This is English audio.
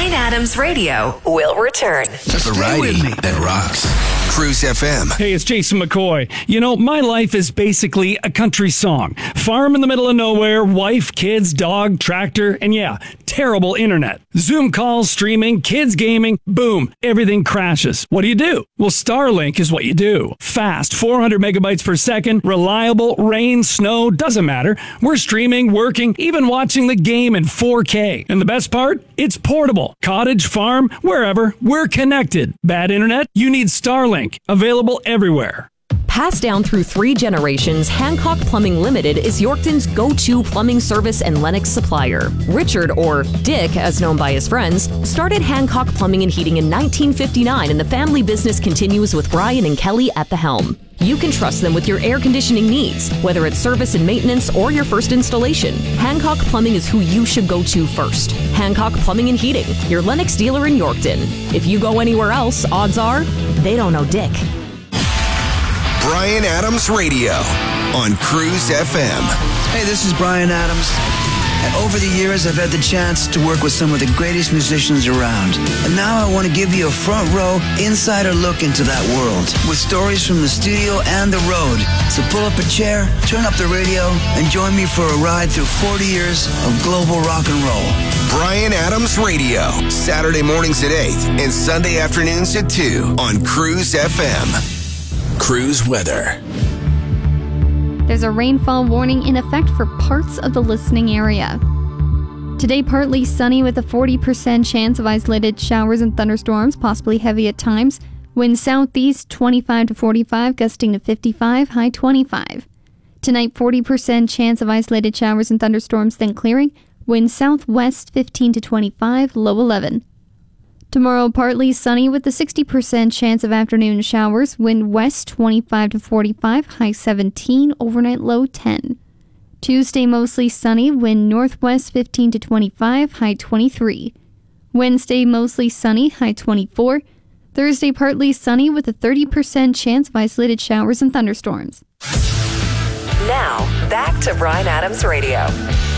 Bryan Adams Radio will return. Variety that rocks. Cruise FM. Hey, it's Jason McCoy. You know, my life is basically a country song. Farm in the middle of nowhere, wife, kids, dog, tractor, and yeah, terrible internet. Zoom calls, streaming, kids gaming, boom, everything crashes. What do? Well, Starlink is what you do. Fast, 400 megabytes per second, reliable, rain, snow, doesn't matter. We're streaming, working, even watching the game in 4K. And the best part? It's portable. Cottage, farm, wherever, we're connected. Bad internet? You need Starlink. Available everywhere. Passed down through 3 generations, Hancock Plumbing Limited is Yorkton's go-to plumbing service and Lennox supplier. Richard, or Dick, as known by his friends, started Hancock Plumbing and Heating in 1959, and the family business continues with Brian and Kelly at the helm. You can trust them with your air conditioning needs, whether it's service and maintenance or your first installation. Hancock Plumbing is who you should go to first. Hancock Plumbing and Heating, your Lennox dealer in Yorkton. If you go anywhere else, odds are they don't know Dick. Bryan Adams Radio on Cruise FM. Hey, this is Bryan Adams. And over the years, I've had the chance to work with some of the greatest musicians around. And now I want to give you a front row, insider look into that world with stories from the studio and the road. So pull up a chair, turn up the radio, and join me for a ride through 40 years of global rock and roll. Bryan Adams Radio, Saturday mornings at 8 and Sunday afternoons at 2 on Cruise FM. Cruise weather. There's a rainfall warning in effect for parts of the listening area. Today, partly sunny with a 40% chance of isolated showers and thunderstorms, possibly heavy at times. Wind southeast 25 to 45, gusting to 55, high 25. Tonight, 40% chance of isolated showers and thunderstorms, then clearing. Wind southwest 15 to 25, low 11. Tomorrow, partly sunny with a 60% chance of afternoon showers. Wind west 25 to 45, high 17, overnight low 10. Tuesday, mostly sunny. Wind northwest 15 to 25, high 23. Wednesday, mostly sunny, high 24. Thursday, partly sunny with a 30% chance of isolated showers and thunderstorms. Now, back to Bryan Adams Radio.